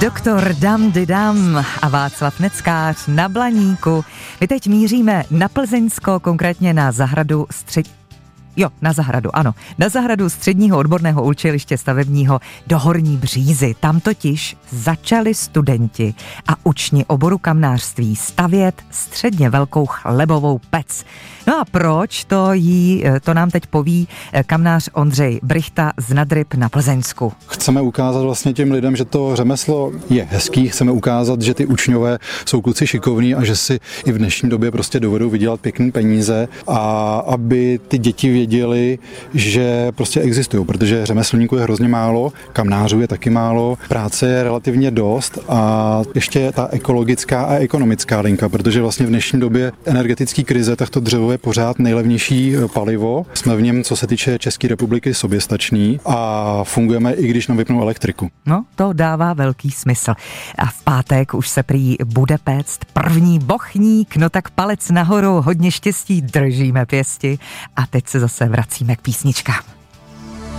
Doktor Dam de Dam a Václav Neckář na Blaníku. My teď míříme na Plzeňsko, konkrétně na zahradu na zahradu Středního odborného učiliště stavebního do Horní Břízy. Tam totiž začali studenti a učni oboru kamnářství stavět středně velkou chlebovou pec. No a proč, to nám teď poví kamnář Ondřej Brychta z Nadryb na Plzeňsku. Chceme ukázat vlastně těm lidem, že to řemeslo je hezký, chceme ukázat, že ty učňové jsou kluci šikovní a že si i v dnešní době prostě dovedou vydělat pěkný peníze a aby ty děti věděli, že prostě existují, protože řemeslníků je hrozně málo, kamnářů je taky málo, práce je relativně dost a ještě ta ekologická a ekonomická linka, protože vlastně v dnešní době energetické krize, tak to dřevo je pořád nejlevnější palivo. Jsme v něm, co se týče České republiky, soběstační a fungujeme, i když nám vypnou elektriku. No, to dává velký smysl. A v pátek už se prý bude péct první bochník, no tak palec nahoru, hodně štěstí, držíme pěsti a teď se zase vracíme k písničkám.